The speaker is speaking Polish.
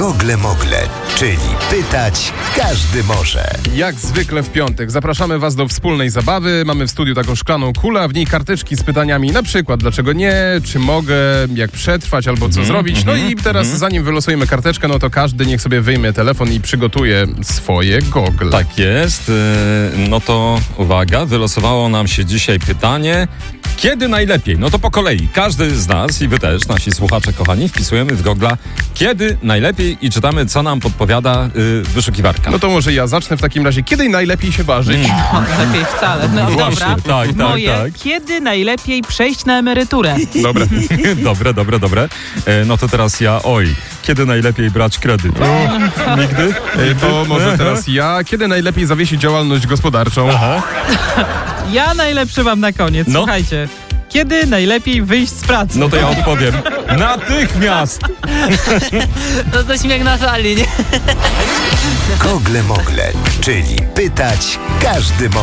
Gogle Mogle, czyli pytać każdy może. Jak zwykle w piątek zapraszamy Was do wspólnej zabawy. Mamy w studiu taką szklaną kulę, a w niej karteczki z pytaniami na przykład dlaczego nie, czy mogę, jak przetrwać albo co zrobić. No i teraz zanim wylosujemy karteczkę, no to każdy niech sobie wyjmie telefon i przygotuje swoje gogle. Tak jest. No to uwaga, wylosowało nam się dzisiaj pytanie. Kiedy najlepiej? No to po kolei. Każdy z nas i wy też, nasi słuchacze kochani, wpisujemy w Google'a kiedy najlepiej i czytamy, co nam podpowiada wyszukiwarka. No to może ja zacznę w takim razie. Kiedy najlepiej się ważyć? Lepiej wcale. No Właśnie, dobra. tak. Moje, kiedy najlepiej przejść na emeryturę? Dobra. Dobre. No to teraz ja, kiedy najlepiej brać kredyt? Nigdy? To może teraz ja. Kiedy najlepiej zawiesić działalność gospodarczą? Ja najlepszy mam na koniec. No. Słuchajcie. Kiedy najlepiej wyjść z pracy? No to ja odpowiem. Natychmiast! No to śmiech na sali, nie? Gogle Mogle, czyli pytać każdy może.